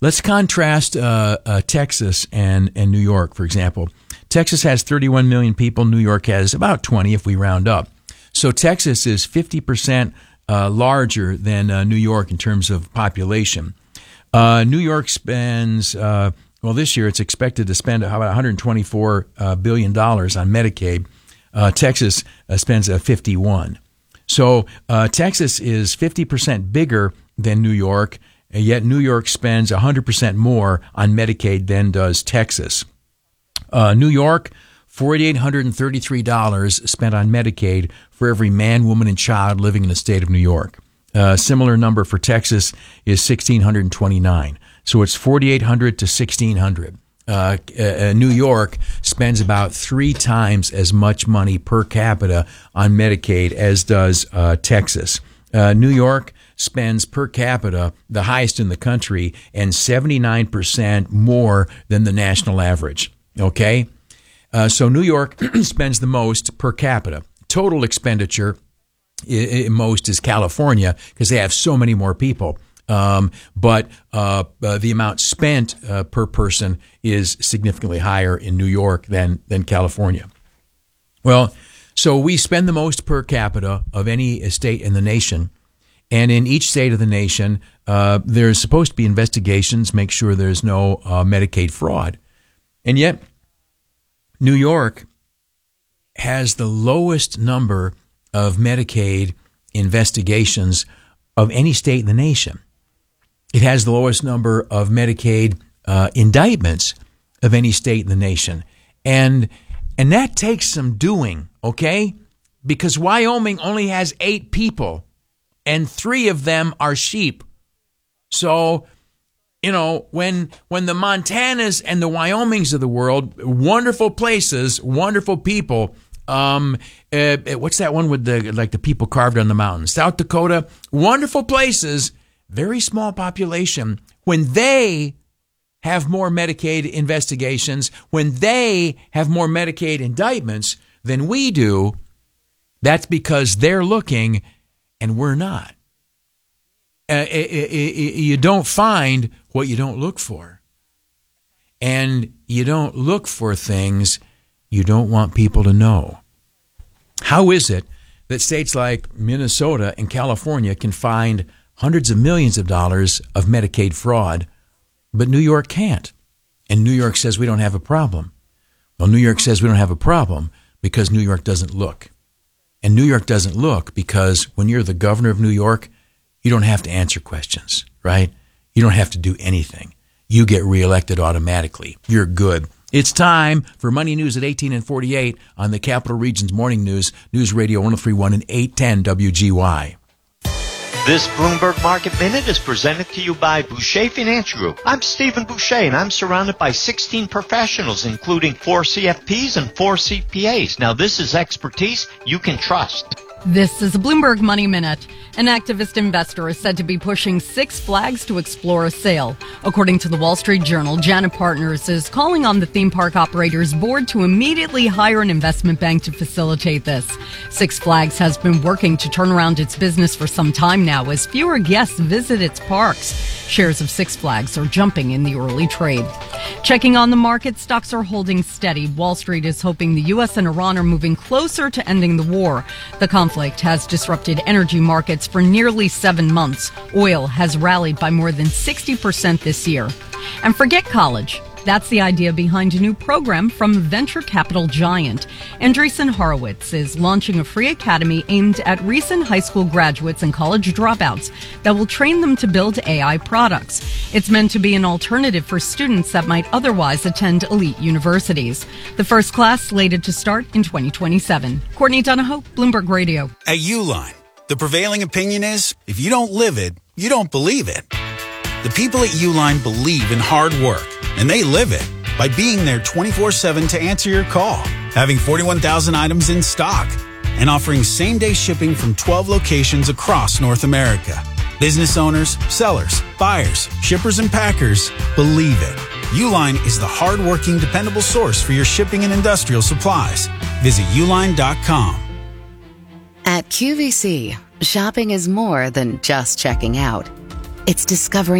let's contrast Texas and New York, for example. Texas has 31 million people. New York has about 20 if we round up. So Texas is 50% larger than New York in terms of population. New York spends, this year it's expected to spend about $124 billion on Medicaid. Texas spends 51. So Texas is 50% bigger than New York, and yet New York spends 100% more on Medicaid than does Texas. New York, $4,833 spent on Medicaid for every man, woman, and child living in the state of New York. Similar number for Texas is $1,629. So it's $4,800 to $1,600. New York spends about 3 times as much money per capita on Medicaid as does Texas. New York spends per capita the highest in the country and 79% more than the national average. Okay? So New York spends the most per capita. Total expenditure most is California because they have so many more people. But the amount spent per person is significantly higher in New York than California. Well, so we spend the most per capita of any state in the nation. And in each state of the nation, there's supposed to be investigations, make sure there's no Medicaid fraud. And yet, New York has the lowest number of Medicaid investigations of any state in the nation. It has the lowest number of Medicaid indictments of any state in the nation. And that takes some doing, okay? Because Wyoming only has 8 people, and 3 of them are sheep. So, when the Montanas and the Wyomings of the world, wonderful places, wonderful people, what's that one with the people carved on the mountains? South Dakota, wonderful places, very small population. When they have more Medicaid investigations, when they have more Medicaid indictments than we do, that's because they're looking and we're not. You don't find what you don't look for. And you don't look for things you don't want people to know. How is it that states like Minnesota and California can find hundreds of millions of dollars of Medicaid fraud, but New York can't? And New York says we don't have a problem. Well, New York says we don't have a problem because New York doesn't look. And New York doesn't look because when you're the governor of New York, you don't have to answer questions, right? You don't have to do anything. You get reelected automatically. You're good. It's time for Money News at 18 and 48 on the Capital Region's Morning News, News Radio 103.1 and 810 WGY. This Bloomberg Market Minute is presented to you by Boucher Financial Group. I'm Stephen Boucher, and I'm surrounded by 16 professionals, including 4 CFPs and 4 CPAs. Now, this is expertise you can trust. This is a Bloomberg Money Minute. An activist investor is said to be pushing Six Flags to explore a sale. According to the Wall Street Journal, Janus Partners is calling on the theme park operator's board to immediately hire an investment bank to facilitate this. Six Flags has been working to turn around its business for some time now as fewer guests visit its parks. Shares of Six Flags are jumping in the early trade. Checking on the market, stocks are holding steady. Wall Street is hoping the U.S. and Iran are moving closer to ending the war. The conflict has disrupted energy markets for nearly 7 months. Oil has rallied by more than 60% this year. And forget college. That's the idea behind a new program from venture capital giant. Andreessen Horowitz is launching a free academy aimed at recent high school graduates and college dropouts that will train them to build AI products. It's meant to be an alternative for students that might otherwise attend elite universities. The first class slated to start in 2027. Courtney Donahoe, Bloomberg Radio. At Uline, the prevailing opinion is, if you don't live it, you don't believe it. The people at Uline believe in hard work, and they live it by being there 24/7 to answer your call, having 41,000 items in stock, and offering same-day shipping from 12 locations across North America. Business owners, sellers, buyers, shippers, and packers believe it. Uline is the hard-working, dependable source for your shipping and industrial supplies. Visit uline.com. At QVC, shopping is more than just checking out. It's discovering